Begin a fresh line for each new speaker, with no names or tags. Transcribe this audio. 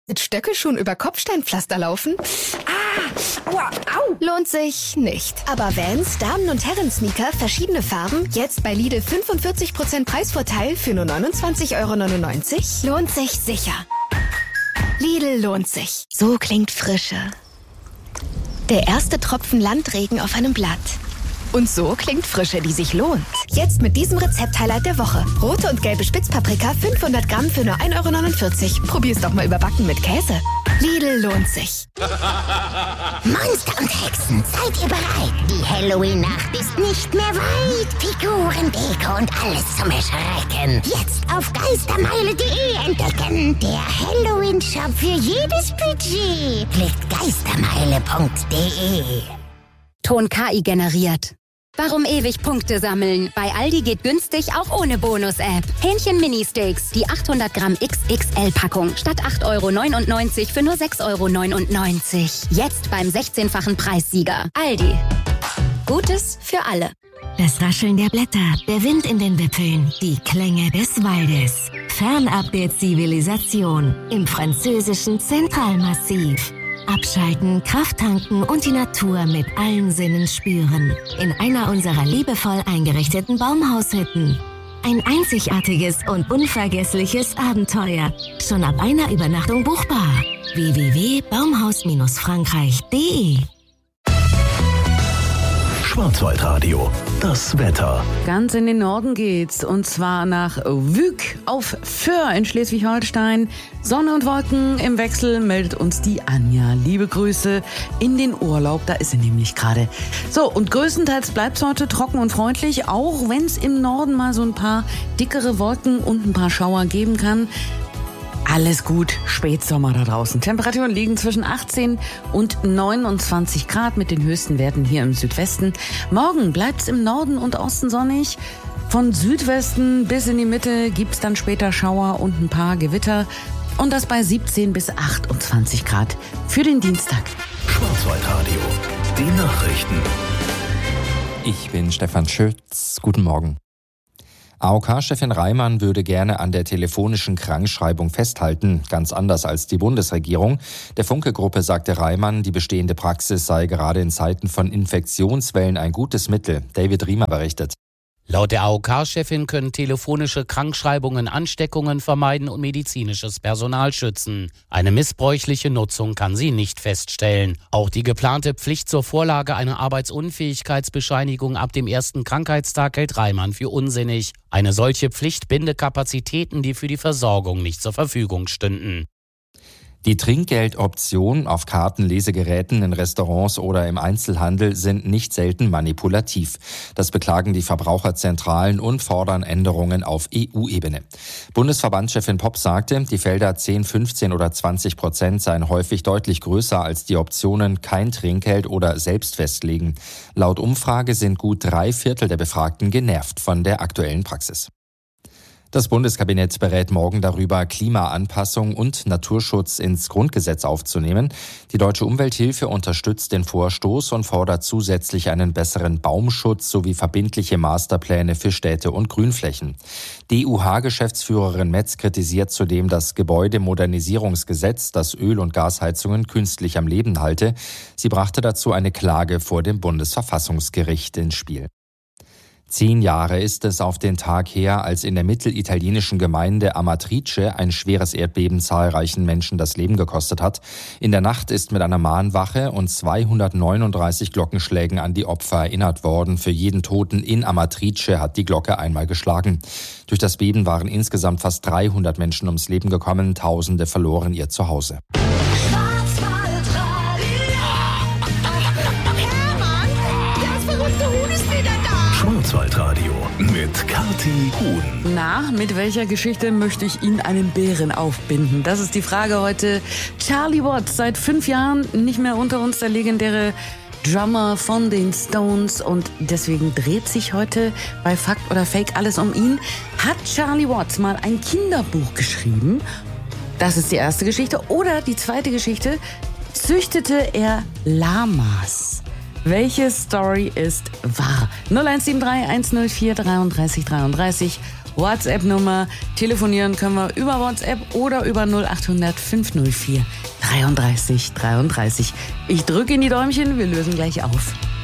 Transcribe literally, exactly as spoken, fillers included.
Mit Stöckelschuhen über Kopfsteinpflaster laufen? Ah, aua, au. Lohnt sich nicht. Aber Vans, Damen- und Herren-Sneaker, verschiedene Farben, jetzt bei Lidl fünfundvierzig Prozent Preisvorteil für nur neunundzwanzig Euro neunundneunzig, lohnt sich sicher. Lidl lohnt sich. So klingt Frische. Der erste Tropfen Landregen auf einem Blatt. Und so klingt Frische, die sich lohnt. Jetzt mit diesem Rezept-Highlight der Woche. Rote und gelbe Spitzpaprika, fünfhundert Gramm für nur ein Euro neunundvierzig. Probier's doch mal überbacken mit Käse. Lidl lohnt sich.
Monster und Hexen, seid ihr bereit? Die Halloween-Nacht ist nicht mehr weit. Figuren, Deko und alles zum Erschrecken. Jetzt auf geistermeile punkt de entdecken. Der Halloween-Shop für jedes Budget. Klickt geistermeile punkt de.
Ton K I generiert. Warum ewig Punkte sammeln? Bei Aldi geht günstig auch ohne Bonus-App. Hähnchen Mini-Steaks, die achthundert Gramm X X L-Packung. Statt acht Euro neunundneunzig für nur sechs Euro neunundneunzig. Jetzt beim sechzehnfachen Preissieger. Aldi. Gutes für alle.
Das Rascheln der Blätter, der Wind in den Wipfeln, die Klänge des Waldes. Fernab der Zivilisation im französischen Zentralmassiv. Abschalten, Kraft tanken und die Natur mit allen Sinnen spüren. In einer unserer liebevoll eingerichteten Baumhaushütten. Ein einzigartiges und unvergessliches Abenteuer. Schon ab einer Übernachtung buchbar. w w w punkt baumhaus frankreich punkt de
Schwarzwaldradio, das Wetter.
Ganz in den Norden geht's, und zwar nach Wyk auf Föhr in Schleswig-Holstein. Sonne und Wolken im Wechsel, meldet uns die Anja. Liebe Grüße in den Urlaub, da ist sie nämlich gerade. So, und größtenteils bleibt's heute trocken und freundlich, auch wenn's im Norden mal so ein paar dickere Wolken und ein paar Schauer geben kann. Alles gut, Spätsommer da draußen. Temperaturen liegen zwischen achtzehn und neunundzwanzig Grad mit den höchsten Werten hier im Südwesten. Morgen bleibt's im Norden und Osten sonnig. Von Südwesten bis in die Mitte gibt's dann später Schauer und ein paar Gewitter. Und das bei siebzehn bis achtundzwanzig Grad für den Dienstag.
Schwarzwaldradio, die Nachrichten.
Ich bin Stefan Schütz. Guten Morgen. A O K-Chefin Reimann würde gerne an der telefonischen Krankschreibung festhalten, ganz anders als die Bundesregierung. Der Funke-Gruppe sagte Reimann, die bestehende Praxis sei gerade in Zeiten von Infektionswellen ein gutes Mittel. David Riemer berichtet.
Laut der A O K-Chefin können telefonische Krankschreibungen Ansteckungen vermeiden und medizinisches Personal schützen. Eine missbräuchliche Nutzung kann sie nicht feststellen. Auch die geplante Pflicht zur Vorlage einer Arbeitsunfähigkeitsbescheinigung ab dem ersten Krankheitstag hält Reimann für unsinnig. Eine solche Pflicht binde Kapazitäten, die für die Versorgung nicht zur Verfügung stünden.
Die Trinkgeldoptionen auf Karten, Lesegeräten in Restaurants oder im Einzelhandel sind nicht selten manipulativ. Das beklagen die Verbraucherzentralen und fordern Änderungen auf E U-Ebene. Bundesverbandschefin Popp sagte, die Felder zehn, fünfzehn oder zwanzig Prozent seien häufig deutlich größer als die Optionen kein Trinkgeld oder selbst festlegen. Laut Umfrage sind gut drei Viertel der Befragten genervt von der aktuellen Praxis. Das Bundeskabinett berät morgen darüber, Klimaanpassung und Naturschutz ins Grundgesetz aufzunehmen. Die Deutsche Umwelthilfe unterstützt den Vorstoß und fordert zusätzlich einen besseren Baumschutz sowie verbindliche Masterpläne für Städte und Grünflächen. D U H-Geschäftsführerin Metz kritisiert zudem das Gebäudemodernisierungsgesetz, das Öl- und Gasheizungen künstlich am Leben halte. Sie brachte dazu eine Klage vor dem Bundesverfassungsgericht ins Spiel. Zehn Jahre ist es auf den Tag her, als in der mittelitalienischen Gemeinde Amatrice ein schweres Erdbeben zahlreichen Menschen das Leben gekostet hat. In der Nacht ist mit einer Mahnwache und zweihundertneununddreißig Glockenschlägen an die Opfer erinnert worden. Für jeden Toten in Amatrice hat die Glocke einmal geschlagen. Durch das Beben waren insgesamt fast dreihundert Menschen ums Leben gekommen. Tausende verloren ihr Zuhause.
Schwarzwaldradio mit Kathi Huhn.
Na, mit welcher Geschichte möchte ich Ihnen einen Bären aufbinden? Das ist die Frage heute. Charlie Watts, seit fünf Jahren nicht mehr unter uns, der legendäre Drummer von den Stones, und deswegen dreht sich heute bei Fakt oder Fake alles um ihn. Hat Charlie Watts mal ein Kinderbuch geschrieben? Das ist die erste Geschichte. Oder die zweite Geschichte, züchtete er Lamas? Welche Story ist wahr? null eins sieben drei eins null vier drei drei drei drei WhatsApp-Nummer. Telefonieren können wir über WhatsApp oder über null acht hundert fünf null vier dreiunddreißig dreiunddreißig. Ich drücke in die Däumchen, wir lösen gleich auf.